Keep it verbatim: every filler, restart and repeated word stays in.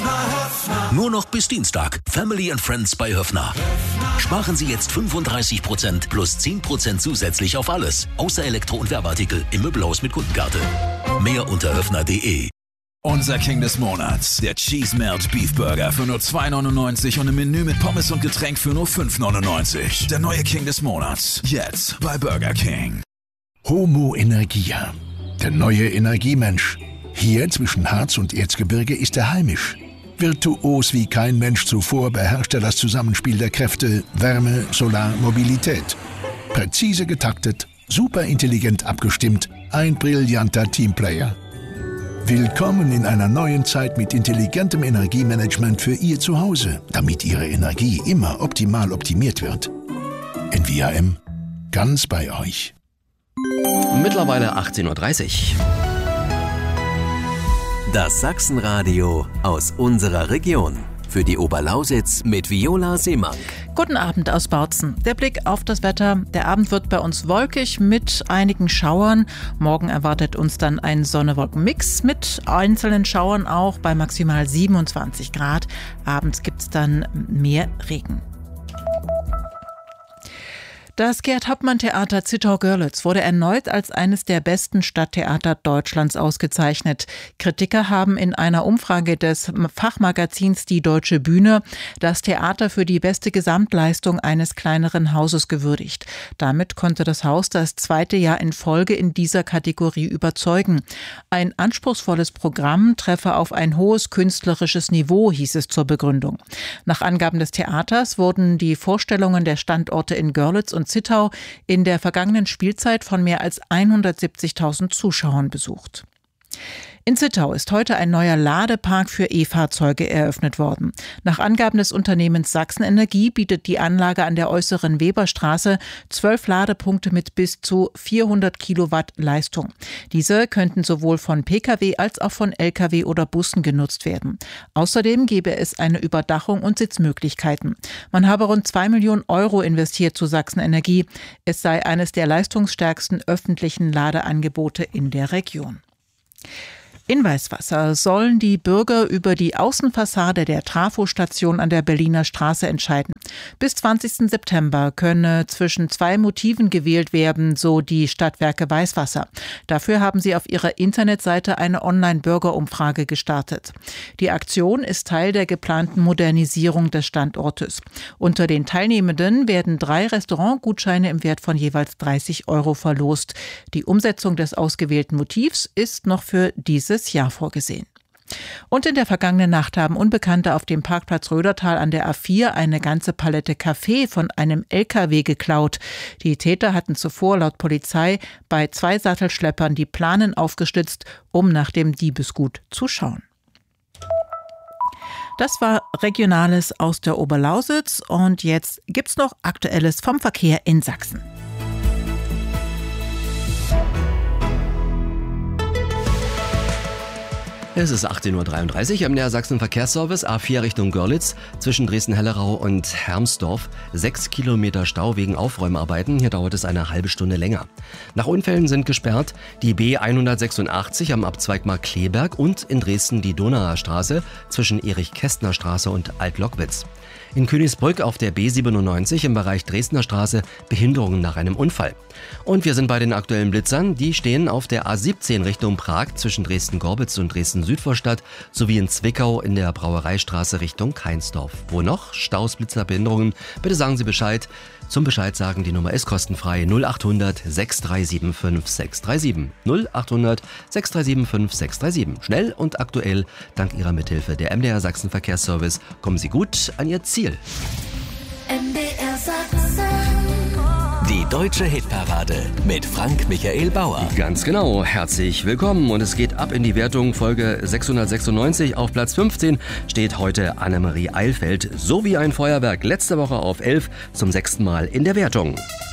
Nur noch bis Dienstag. Family and Friends bei Höffner. Sparen Sie jetzt fünfunddreißig Prozent plus zehn Prozent zusätzlich auf alles. Außer Elektro- und Werbeartikel im Möbelhaus mit Kundenkarte. Mehr unter höffner punkt de. Unser King des Monats, der Cheese Melt Beef Burger für nur zwei neunundneunzig und ein Menü mit Pommes und Getränk für nur fünf neunundneunzig. Der neue King des Monats, jetzt bei Burger King. Homo Energia, der neue Energiemensch. Hier zwischen Harz und Erzgebirge ist er heimisch. Virtuos wie kein Mensch zuvor beherrscht er das Zusammenspiel der Kräfte Wärme, Solar, Mobilität. Präzise getaktet, super intelligent abgestimmt, ein brillanter Teamplayer. Willkommen in einer neuen Zeit mit intelligentem Energiemanagement für Ihr Zuhause, damit Ihre Energie immer optimal optimiert wird. N V A M, ganz bei euch. Mittlerweile achtzehn Uhr dreißig. Das Sachsenradio aus unserer Region. Für die Oberlausitz mit Viola Seemank. Guten Abend aus Bautzen. Der Blick auf das Wetter. Der Abend wird bei uns wolkig mit einigen Schauern. Morgen erwartet uns dann ein Sonne-Wolken-Mix mit einzelnen Schauern auch bei maximal siebenundzwanzig Grad. Abends gibt es dann mehr Regen. Das Gerd-Hauptmann-Theater Zittau-Görlitz wurde erneut als eines der besten Stadttheater Deutschlands ausgezeichnet. Kritiker haben in einer Umfrage des Fachmagazins Die Deutsche Bühne das Theater für die beste Gesamtleistung eines kleineren Hauses gewürdigt. Damit konnte das Haus das zweite Jahr in Folge in dieser Kategorie überzeugen. Ein anspruchsvolles Programm treffe auf ein hohes künstlerisches Niveau, hieß es zur Begründung. Nach Angaben des Theaters wurden die Vorstellungen der Standorte in Görlitz und Zittau in der vergangenen Spielzeit von mehr als hundertsiebzigtausend Zuschauern besucht. In Zittau ist heute ein neuer Ladepark für E-Fahrzeuge eröffnet worden. Nach Angaben des Unternehmens Sachsenenergie bietet die Anlage an der äußeren Weberstraße zwölf Ladepunkte mit bis zu vierhundert Kilowatt Leistung. Diese könnten sowohl von Pkw als auch von Lkw oder Bussen genutzt werden. Außerdem gäbe es eine Überdachung und Sitzmöglichkeiten. Man habe rund zwei Millionen Euro investiert zu Sachsenenergie. Es sei eines der leistungsstärksten öffentlichen Ladeangebote in der Region. In Weißwasser sollen die Bürger über die Außenfassade der Trafostation an der Berliner Straße entscheiden. Bis zwanzigsten September könne zwischen zwei Motiven gewählt werden, so die Stadtwerke Weißwasser. Dafür haben sie auf ihrer Internetseite eine Online-Bürgerumfrage gestartet. Die Aktion ist Teil der geplanten Modernisierung des Standortes. Unter den Teilnehmenden werden drei Restaurantgutscheine im Wert von jeweils dreißig Euro verlost. Die Umsetzung des ausgewählten Motivs ist noch für dieses Jahr vorgesehen. Und in der vergangenen Nacht haben Unbekannte auf dem Parkplatz Rödertal an der A vier eine ganze Palette Kaffee von einem Lkw geklaut. Die Täter hatten zuvor laut Polizei bei zwei Sattelschleppern die Planen aufgestützt, um nach dem Diebesgut zu schauen. Das war Regionales aus der Oberlausitz und jetzt gibt's noch Aktuelles vom Verkehr in Sachsen. Es ist achtzehn Uhr dreiunddreißig im M D R Sachsen Verkehrsservice, A vier Richtung Görlitz, zwischen Dresden-Hellerau und Hermsdorf. Sechs Kilometer Stau wegen Aufräumarbeiten, hier dauert es eine halbe Stunde länger. Nach Unfällen sind gesperrt die B hundertsechsundachtzig am Abzweig Markkleeberg und in Dresden die Donauer Straße zwischen Erich-Kästner-Straße und Alt-Lockwitz. In Königsbrück auf der B siebenundneunzig im Bereich Dresdner Straße Behinderungen nach einem Unfall. Und wir sind bei den aktuellen Blitzern. Die stehen auf der A siebzehn Richtung Prag zwischen Dresden-Gorbitz und Dresden-Südvorstadt sowie in Zwickau in der Brauereistraße Richtung Keinsdorf. Wo noch? Staus, Blitzer, Behinderungen? Bitte sagen Sie Bescheid. Zum Bescheid sagen, die Nummer ist kostenfrei null achthundert sechs drei sieben fünf sechs drei sieben. null achthundert sechs drei sieben fünf sechs drei sieben. Schnell und aktuell, dank Ihrer Mithilfe. Der M D R Sachsen Verkehrsservice. Kommen Sie gut an Ihr Ziel. M D R Sachsen. Die deutsche Hitparade mit Frank Michael Bauer. Ganz genau, herzlich willkommen und es geht ab in die Wertung. Folge sechshundertsechsundneunzig auf Platz fünfzehn steht heute Annemarie Eilfeld, so wie ein Feuerwerk letzte Woche auf elf, zum sechsten Mal in der Wertung.